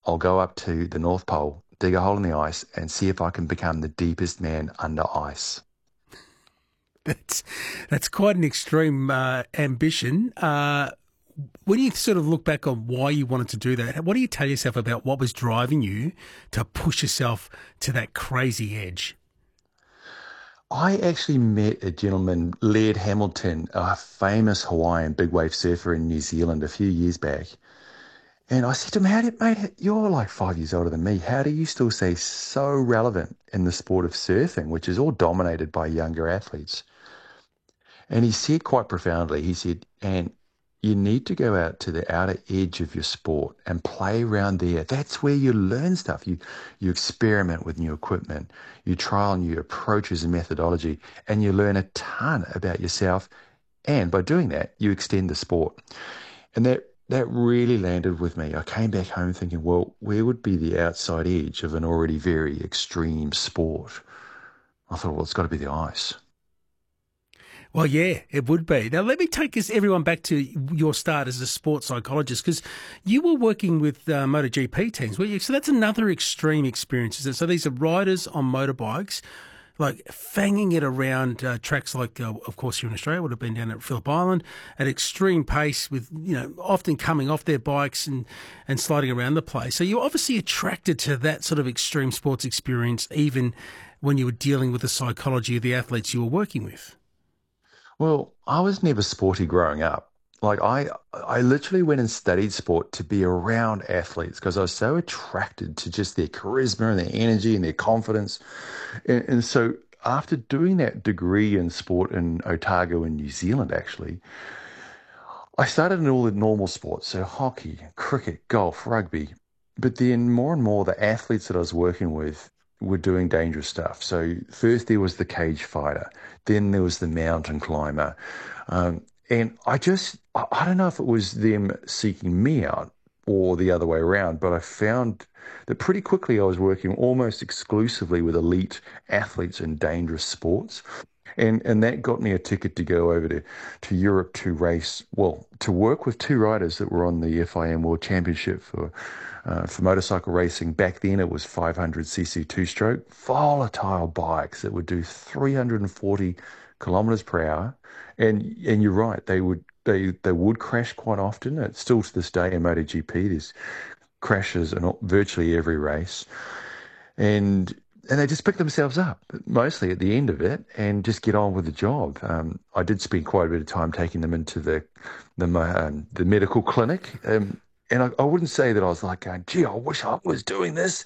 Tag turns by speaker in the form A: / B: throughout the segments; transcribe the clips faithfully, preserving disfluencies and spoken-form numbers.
A: I'll go up to the North Pole, dig a hole in the ice, and see if I can become the deepest man under ice.
B: That's that's quite an extreme uh, ambition. Uh, when you sort of look back on why you wanted to do that, what do you tell yourself about what was driving you to push yourself to that crazy edge?
A: I actually met a gentleman, Laird Hamilton, a famous Hawaiian big wave surfer in New Zealand a few years back. And I said to him, how do, mate, you're like five years older than me. How do you still stay so relevant in the sport of surfing, which is all dominated by younger athletes? And he said quite profoundly, he said, and you need to go out to the outer edge of your sport and play around there. That's where you learn stuff. You you experiment with new equipment, you trial new approaches and methodology, and you learn a ton about yourself. And by doing that, you extend the sport. And that that really landed with me. I came back home thinking, well, where would be the outside edge of an already very extreme sport? I thought, well, it's got to be the ice.
B: Well, yeah, it would be. Now, let me take us everyone back to your start as a sports psychologist, because you were working with uh, MotoGP teams, weren't you? So that's another extreme experience, isn't it? So these are riders on motorbikes, like fanging it around uh, tracks like, uh, of course, here in Australia, would have been down at Phillip Island, at extreme pace with, you know, often coming off their bikes and, and sliding around the place. So you're obviously attracted to that sort of extreme sports experience, even when you were dealing with the psychology of the athletes you were working with.
A: Well, I was never sporty growing up. Like I, I literally went and studied sport to be around athletes because I was so attracted to just their charisma and their energy and their confidence. And, and so after doing that degree in sport in Otago in New Zealand, actually, I started in all the normal sports. So hockey, cricket, golf, rugby. But then more and more the athletes that I was working with were doing dangerous stuff. So first there was the cage fighter, then there was the mountain climber. Um, and I just, I I don't know if it was them seeking me out or the other way around, but I found that pretty quickly I was working almost exclusively with elite athletes in dangerous sports. And and that got me a ticket to go over to, to Europe to race, well, to work with two riders that were on the F I M World Championship for uh, for motorcycle racing. Back then it was five hundred c c two-stroke, volatile bikes that would do three hundred forty kilometers per hour. And and you're right, they would they they would crash quite often. It's still to this day in MotoGP, there's crashes in virtually every race. And and they just pick themselves up, mostly at the end of it, and just get on with the job. Um, I did spend quite a bit of time taking them into the the, um, the medical clinic, um, and I, I wouldn't say that I was like, going, gee, I wish I was doing this,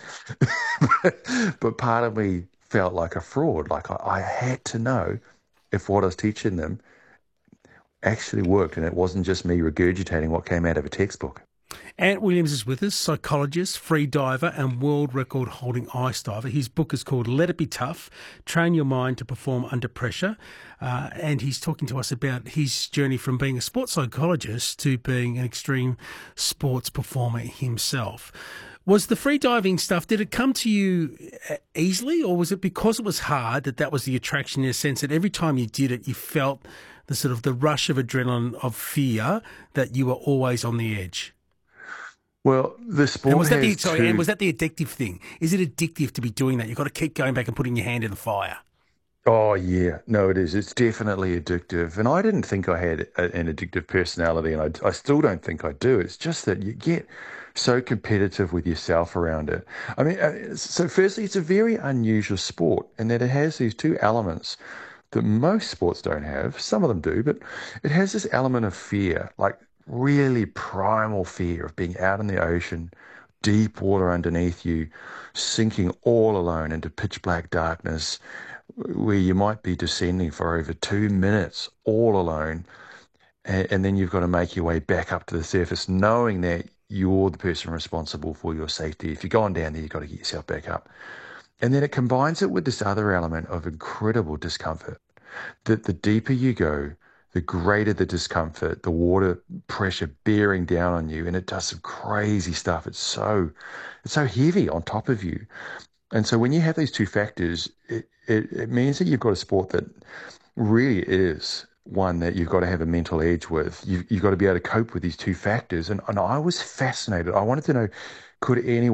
A: but part of me felt like a fraud. Like I, I had to know if what I was teaching them actually worked, and it wasn't just me regurgitating what came out of a textbook.
B: Ant Williams is with us, psychologist, free diver and world record holding ice diver. His book is called Let It Be Tough, Train Your Mind to Perform Under Pressure. Uh, and he's talking to us about his journey from being a sports psychologist to being an extreme sports performer himself. Was the free diving stuff, did it come to you easily, or was it because it was hard that that was the attraction, in a sense that every time you did it, you felt the sort of the rush of adrenaline of fear that you were always on the edge?
A: Well, the sport
B: and was that
A: has
B: the, sorry,
A: two...
B: and was that the addictive thing? Is it addictive to be doing that? You've got to keep going back and putting your hand in the fire.
A: Oh, yeah. No, it is. It's definitely addictive. And I didn't think I had a, an addictive personality, and I, I still don't think I do. It's just that you get so competitive with yourself around it. I mean, uh, so firstly, it's a very unusual sport in that it has these two elements that most sports don't have. Some of them do, but it has this element of fear, like really primal fear of being out in the ocean, deep water underneath you, sinking all alone into pitch black darkness, where you might be descending for over two minutes all alone, and, and then you've got to make your way back up to the surface, knowing that you're the person responsible for your safety. If you're going down there, you've got to get yourself back up. And then it combines it with this other element of incredible discomfort, that the deeper you go, the greater the discomfort, the water pressure bearing down on you, and it does some crazy stuff. It's so, it's so heavy on top of you. And so when you have these two factors, it, it, it means that you've got a sport that really is one that you've got to have a mental edge with. You've, you've got to be able to cope with these two factors. And, and I was fascinated. I wanted to know, could anyone